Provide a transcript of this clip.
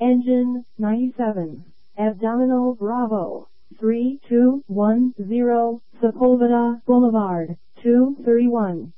Engine 97. Abdominal Bravo. 3210 Sepulveda Boulevard. 231.